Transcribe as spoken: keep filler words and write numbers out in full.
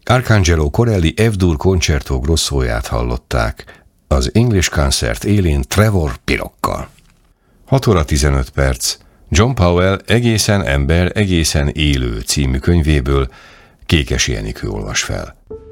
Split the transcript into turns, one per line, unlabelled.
Arcangelo Corelli F-dur Concerto Grossóját hallották, az English Concert élén Trevor Pirokkal. hat óra tizenöt perc. John Powell Egészen ember, egészen élő című könyvéből Kékesi Enikő olvas fel.